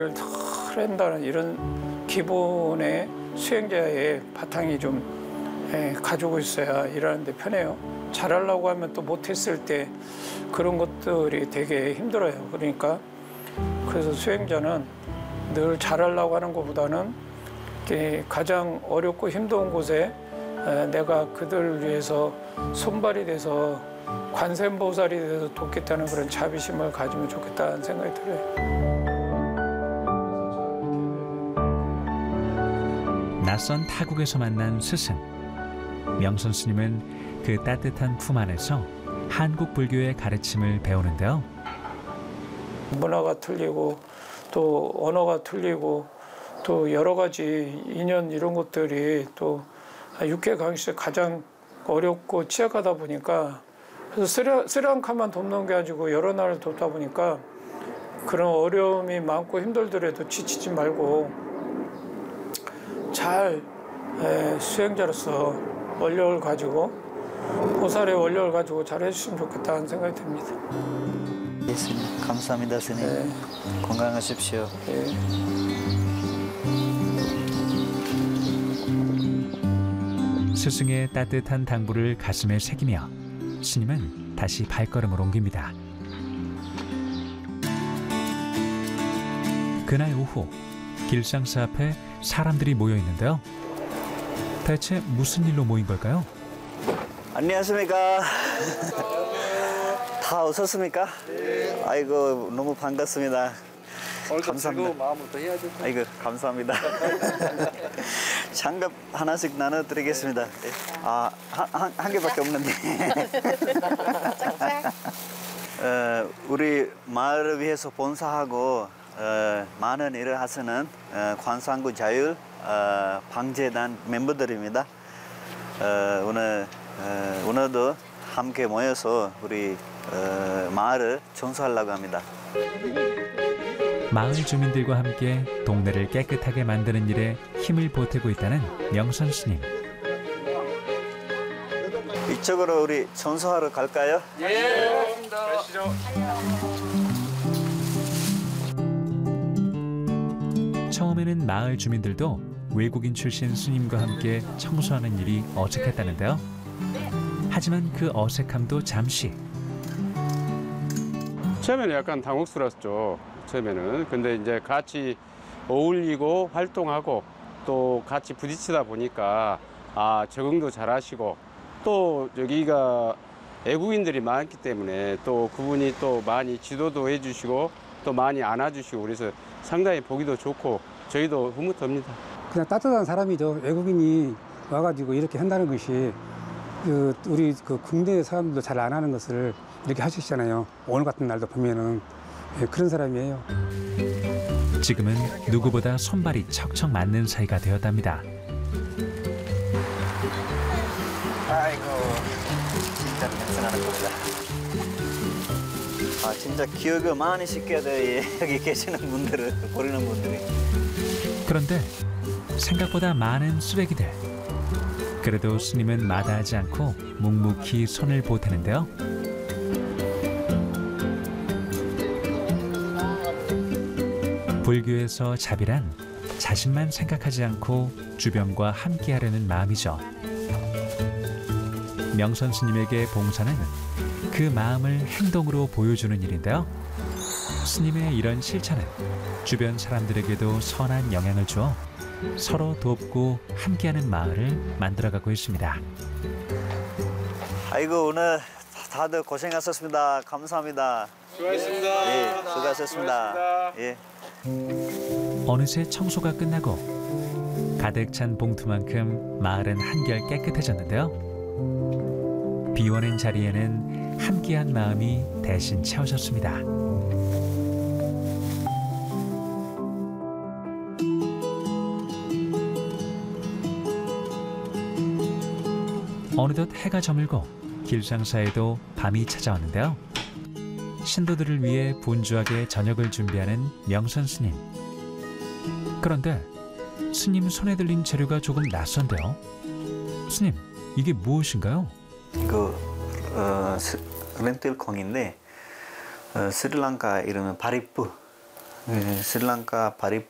한다는 이런 기본의 수행자의 바탕이 좀 가지고 있어야 일하는데 편해요. 잘하려고 하면 또 못했을 때 그런 것들이 되게 힘들어요. 그러니까 그래서 수행자는 늘 잘하려고 하는 것보다는 가장 어렵고 힘든 곳에 내가 그들을 위해서 손발이 돼서 관세음보살이 돼서 돕겠다는 그런 자비심을 가지면 좋겠다는 생각이 들어요. 낯선 타국에서 만난 스승. 명선 스님은 그 따뜻한 품 안에서 한국 불교의 가르침을 배우는데요. 문화가 틀리고 또 언어가 틀리고 또 여러 가지 인연 이런 것들이 또 육계 강의에서 가장 어렵고 취약하다 보니까 그래서 스리랑카만 돕는 게 아니고 여러 나라를 돕다 보니까 그런 어려움이 많고 힘들더라도 지치지 말고 잘 수행자로서 원력을 가지고 보살의 원력을 가지고 잘 해주시면 좋겠다는 생각이 듭니다. 예, 스님. 감사합니다, 스님. 네. 건강하십시오. 예. 스승의 따뜻한 당부를 가슴에 새기며 스님은 다시 발걸음을 옮깁니다. 그날 오후 길상사 앞에 사람들이 모여 있는데요. 대체 무슨 일로 모인 걸까요? 안녕하십니까? 다 오셨습니까? 네. 아이고, 너무 반갑습니다. 감사합니다. 마음부터 해야죠. 아이고, 감사합니다. 장갑 하나씩 나눠드리겠습니다. 아, 한 개밖에 없는데. 우리 마을을 위해서 봉사하고 많은 일을 하시는 관상구 자율 방재단 멤버들입니다. 오늘도 함께 모여서 우리 마을을 청소하려고 합니다. 마을 주민들과 함께 동네를 깨끗하게 만드는 일에 힘을 보태고 있다는 명선 스님. 이쪽으로 우리 청소하러 갈까요? 예, 가시죠. 처음에는 마을 주민들도 외국인 출신 스님과 함께 청소하는 일이 어색했다는데요. 하지만 그 어색함도 잠시. 처음에는 약간 당혹스러웠죠. 처음에는. 근데 이제 같이 어울리고 활동하고 또 같이 부딪히다 보니까 적응도 잘하시고 또 여기가 외국인들이 많기 때문에 또 그분이 또 많이 지도도 해주시고 또 많이 안아주시고 그래서 상당히 보기도 좋고 저희도 흐뭇합니다. 그냥 따뜻한 사람이죠. 외국인이 와가지고 이렇게 한다는 것이 우리 국내 사람들도 잘 안 하는 것을 이렇게 하시잖아요. 오늘 같은 날도 보면은 그런 사람이에요. 지금은 누구보다 손발이 척척 맞는 사이가 되었답니다. 아이고, 진짜 냄새나는 겁니다. 진짜 기억을 많이 시켜야 돼. 여기 계시는 분들을, 보이는 분들이. 그런데 생각보다 많은 쓰레기들. 그래도 스님은 마다하지 않고 묵묵히 손을 보태는데요. 불교에서 자비란 자신만 생각하지 않고 주변과 함께하려는 마음이죠. 명선 스님에게 봉사는 그 마음을 행동으로 보여주는 일인데요. 스님의 이런 실천은 주변 사람들에게도 선한 영향을 주어 서로 돕고 함께하는 마을을 만들어가고 있습니다. 아이고, 오늘 다들 고생하셨습니다. 감사합니다. 수고하셨습니다. 예, 수고하셨습니다. 예. 어느새 청소가 끝나고 가득 찬 봉투만큼 마을은 한결 깨끗해졌는데요. 비워낸 자리에는 함께한 마음이 대신 채워졌습니다. 어느덧 해가 저물고 길상사에도 밤이 찾아왔는데요. 신도들을 위해 분주하게 저녁을 준비하는 명선 스님. 그런데 스님 손에 들린 재료가 조금 낯선데요. 스님, 이게 무엇인가요? 이거 렌틸콩인데 스리랑카 이름은 바리뿌. 스리랑카